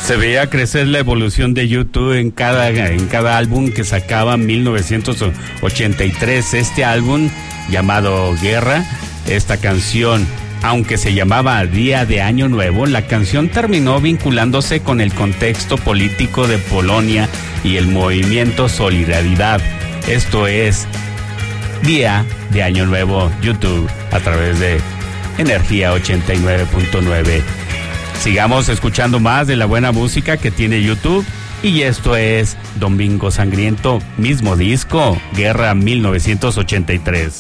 Se veía crecer la evolución de YouTube en cada álbum que sacaba en 1983. Este álbum llamado Guerra, esta canción, aunque se llamaba Día de Año Nuevo, la canción terminó vinculándose con el contexto político de Polonia y el movimiento Solidaridad. Esto es Día de Año Nuevo, YouTube, a través de Energía 89.9. Sigamos escuchando más de la buena música que tiene YouTube. Y esto es Domingo Sangriento, mismo disco, Guerra 1983.